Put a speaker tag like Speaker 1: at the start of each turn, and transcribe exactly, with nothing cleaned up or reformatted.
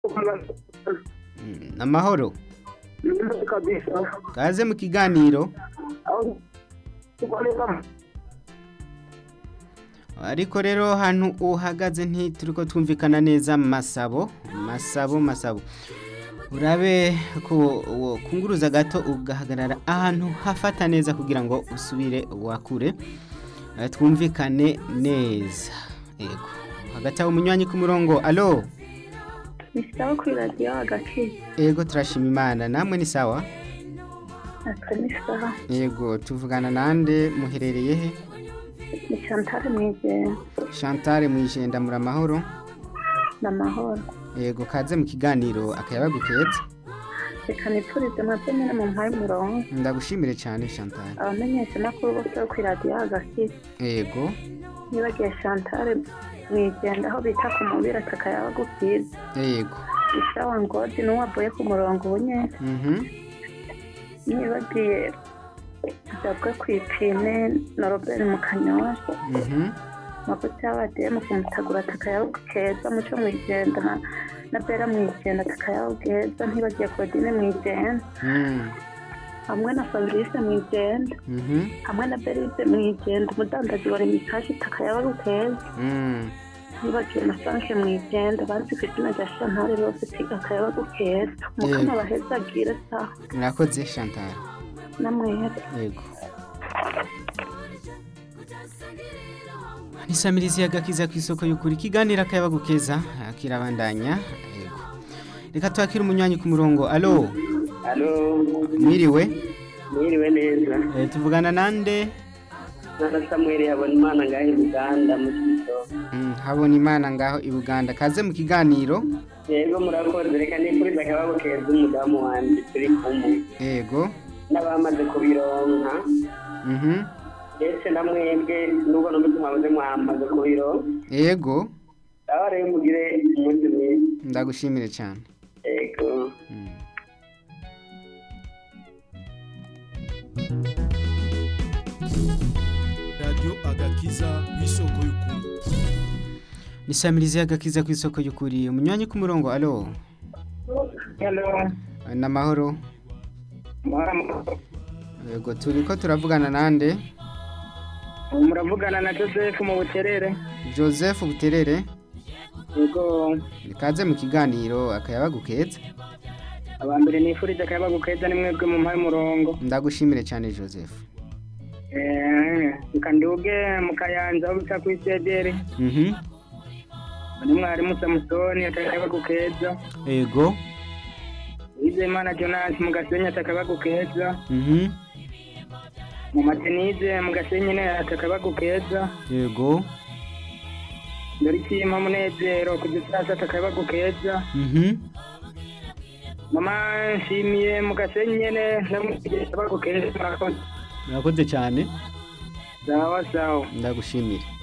Speaker 1: Mm, amahoro
Speaker 2: kabisa.
Speaker 1: kaze mu kiganiro
Speaker 2: Aho tukoleka
Speaker 1: ariko rero hantu uhagaze ntituriko twumvikana neza masabo masabo masabo urabe ko wo kunguruza gato ugahagarara ahantu hafata neza kugira ngo usubire wakure eh, twumvikane neza yego hagati aho munywanyi ku murongo allo
Speaker 3: Nisaba kuri radio agaki.
Speaker 1: yego turashima imana namwe ni sawa
Speaker 3: Aka nisaba.
Speaker 1: yego tuvugana nande muherereye he
Speaker 3: Ni Chantal Mwije
Speaker 1: Chantal mwijenda muri amahoro
Speaker 3: na mahoro.
Speaker 1: yego kaze mu kiganiro akayabagu keza
Speaker 3: Reka nipfurize mwebwe nyene mu mpaye murongo.
Speaker 1: ndagushimire cyane Chantal
Speaker 3: Abamenyesha makuru bose bo kuri radio agaki.
Speaker 1: yego
Speaker 3: Nibagiye Chantal Mwijenda aho bita ku mubira atakayabagu kiza.
Speaker 1: yego
Speaker 3: Isawa ngodi n'uwavuye ku murongo unye.
Speaker 1: mhm
Speaker 3: Nibagiye Zabwe kwipine na Robert Mukanyosha.
Speaker 1: mhm
Speaker 3: Makuti y'abademu kumutagura atakayabagu keza muco Mwijenda na na Bera Mwijenda atakayabagu keza ntibagiye Claudine Mwijenda.
Speaker 1: mm
Speaker 3: Hamwe na Fabrice Mwijenda.
Speaker 1: mhm
Speaker 3: Hamwe na Berize Mwijenda umudandaji wa Remikashi atakayabagu keza.
Speaker 1: mm
Speaker 3: Nibagiye na Franke Mwijenda bazi ku izina rya Chantal bose atakayabagu keza. Mukama baheza agire sawa.
Speaker 1: murakoze Chantal
Speaker 3: Namwete.
Speaker 1: yego nisamirizi yagakiza ku isoko y'ukuri kiganira akayabagu keza kirabandanya yego reka twakira umunywanyi ku murongo allo
Speaker 2: Allo,
Speaker 1: mwiriwe
Speaker 2: mwiriwe neza.
Speaker 1: eh, tuvugana nande
Speaker 2: Nana Samuel yabona imana ngahe Uganda mu Kito.
Speaker 1: mm, habona imana ngaho i Buganda kaze mu kiganiro
Speaker 2: Yego murakoze reka nipfuriza akababo keza umudamu wanje turi kumwe.
Speaker 1: yego
Speaker 2: N'abamaze kubironka.
Speaker 1: mhm
Speaker 2: Ndetse na mwebwe nubwo numva mwamaze mwamaze kubironka.
Speaker 1: yego
Speaker 2: Aho rero mugire umunsi mwiza.
Speaker 1: ndagushimire cyane
Speaker 2: Yego.
Speaker 1: mm.
Speaker 4: Radio Agakiza w'isoko y'ukuri.
Speaker 1: nisamirizi yagakiza ku isoko y'ukuri umunywanyi ku murongo allo
Speaker 2: Hello.
Speaker 1: namahoro
Speaker 2: Mama.
Speaker 1: yego turiko turavugana nande
Speaker 2: Muravugana na Joseph mu Buterere.
Speaker 1: Joseph Buterere
Speaker 2: Yego.
Speaker 1: kaze mu kiganiro akayabagu keza
Speaker 2: Abambere nifurije akababo keza ni mwebwe mu mpaye murongo.
Speaker 1: ndagushimire cyane Joseph
Speaker 2: Eh, ikanduge mu Kayanza aho bita ku Isedere.
Speaker 1: mhm
Speaker 2: Ni mwarimu Samusoni atakabago keza.
Speaker 1: yego
Speaker 2: Izemana Jonas mu Gasenyi atakabago keza.
Speaker 1: mhm
Speaker 2: Mu Matenize mu Gasenyi ne atakabago keza.
Speaker 1: yego
Speaker 2: Ndoriki mu Munezero ku Gisasa atakabago keza.
Speaker 1: mhm
Speaker 2: Mama Nshimiye mu Gasenyi ne namugeze abago keza.
Speaker 1: murakoze cyane
Speaker 2: Sawa sawa.
Speaker 1: ndagushimire